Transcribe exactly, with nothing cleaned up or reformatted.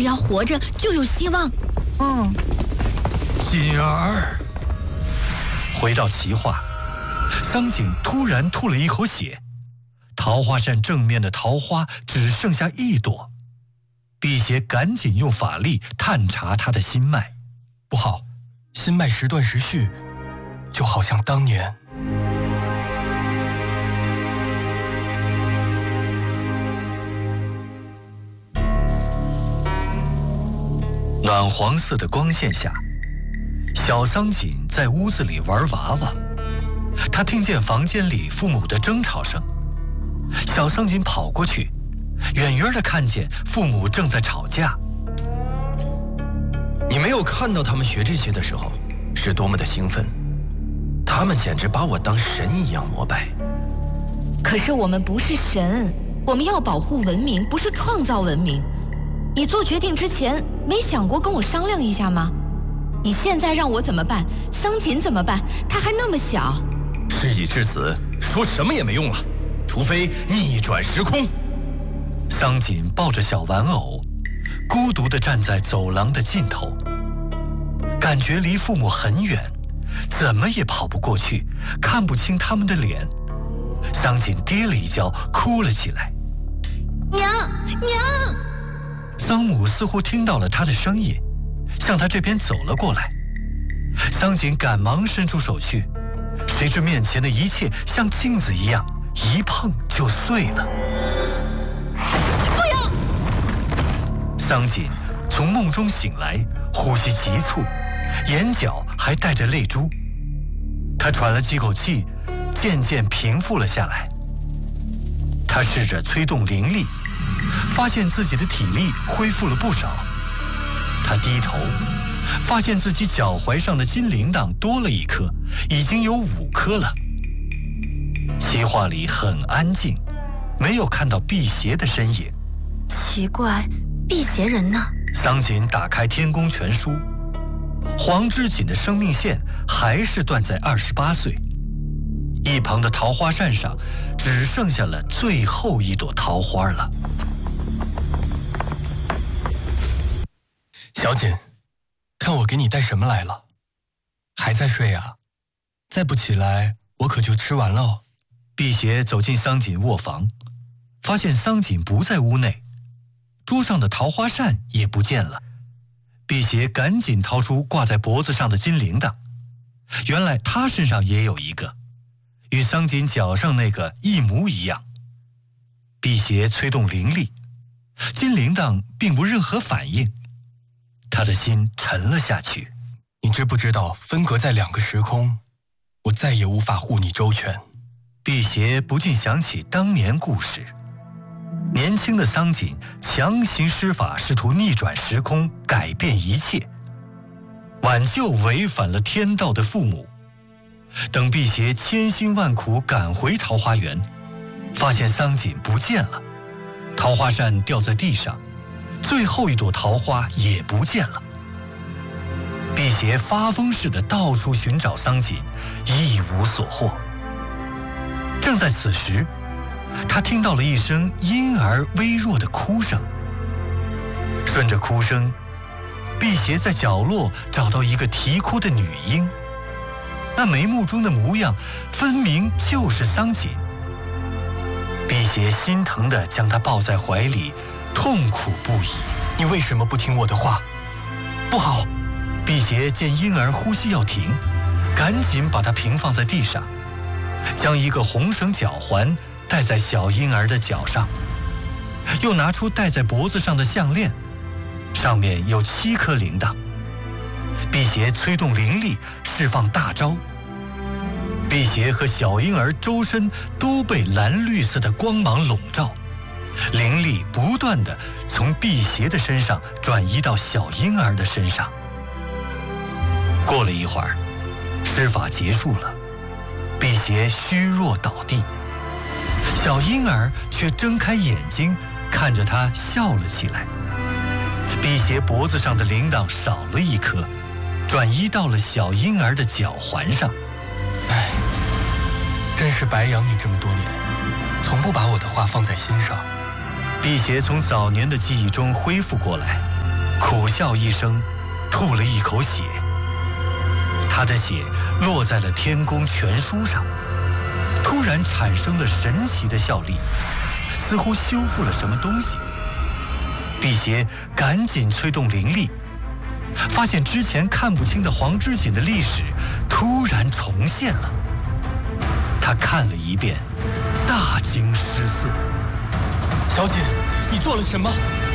只要活着就有希望。 嗯， 锦儿。回到奇画，桑锦突然吐了一口血，桃花扇正面的桃花只剩下一朵。辟邪赶紧用法力探查他的心脉， 不好，心脉时断时续，就好像当年。 暖黄色的光线下，小桑锦在屋子里玩娃娃。他听见房间里父母的争吵声，小桑锦跑过去，远远地看见父母正在吵架。 你没有看到他们学这些的时候是多么的兴奋，他们简直把我当神一样膜拜。 可是我们不是神，我们要保护文明，不是创造文明。你做决定之前没想过跟我商量一下吗？你现在让我怎么办？桑锦怎么办？他还那么小。 事已至此，说什么也没用了，除非逆转时空。 桑锦抱着小玩偶，孤独地站在走廊的尽头，感觉离父母很远，怎么也跑不过去，看不清他们的脸。桑锦跌了一跤，哭了起来。 娘娘！ 桑母似乎听到了他的声音，向他这边走了过来。桑锦赶忙伸出手去，谁知面前的一切像镜子一样，一碰就碎了。 不要！ 桑锦从梦中醒来，呼吸急促，眼角还带着泪珠。他喘了几口气，渐渐平复了下来。他试着催动灵力，发现自己的体力恢复了不少。他低头，发现自己脚踝上的金铃铛多了一颗，已经有五颗了。奇画里很安静，没有看到辟邪的身影。 奇怪，辟邪人呢？ 桑锦打开天宫全书，黄之锦的生命线还是断在二十八岁。一旁的桃花扇上只剩下了最后一朵桃花了。 小锦，看我给你带什么来了。还在睡啊？再不起来我可就吃完了哦。 辟邪走进桑锦卧房，发现桑锦不在屋内，桌上的桃花扇也不见了。辟邪赶紧掏出挂在脖子上的金铃铛，原来他身上也有一个，与桑锦脚上那个一模一样。辟邪催动灵力，金铃铛并无任何反应，他的心沉了下去。 你知不知道分隔在两个时空，我再也无法护你周全。 辟邪不禁想起当年故事，年轻的桑锦强行施法，试图逆转时空，改变一切，挽救违反了天道的父母。等辟邪千辛万苦赶回桃花源，发现桑锦不见了，桃花扇掉在地上，最后一朵桃花也不见了。辟邪发疯似的到处寻找桑锦，一无所获。正在此时，他听到了一声婴儿微弱的哭声。顺着哭声，辟邪在角落找到一个啼哭的女婴，那眉目中的模样分明就是桑锦。辟邪心疼地将她抱在怀里，痛苦不已。 你为什么不听我的话？不好！ 辟邪见婴儿呼吸要停，赶紧把她平放在地上，将一个红绳脚环戴在小婴儿的脚上，又拿出戴在脖子上的项链，上面有七颗铃铛。辟邪催动灵力，释放大招。辟邪和小婴儿周身都被蓝绿色的光芒笼罩，灵力不断地从辟邪的身上转移到小婴儿的身上。过了一会儿，施法结束了，辟邪虚弱倒地，小婴儿却睁开眼睛看着他笑了起来。辟邪脖子上的铃铛少了一颗，转移到了小婴儿的脚环上。 唉，真是白养你这么多年，从不把我的话放在心上。 辟邪从早年的记忆中恢复过来， 苦笑一声，吐了一口血。他的血落在了《天宫全书》上，突然产生了神奇的效力，似乎修复了什么东西。辟邪赶紧催动灵力，发现之前看不清的黄之锦的历史突然重现了。他看了一遍，大惊失色。 小锦，你做了什么？